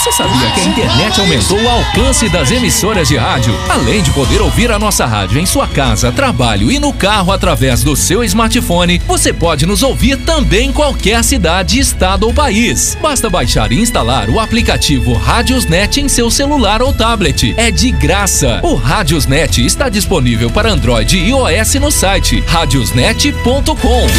Você sabia que a internet aumentou o alcance das emissoras de rádio? Além de poder ouvir a nossa rádio em sua casa, trabalho e no carro através do seu smartphone, você pode nos ouvir também em qualquer cidade, estado ou país. Basta baixar e instalar o aplicativo Radiosnet em seu celular ou tablet. É de graça. O Radiosnet está disponível para Android e iOS no site radiosnet.com.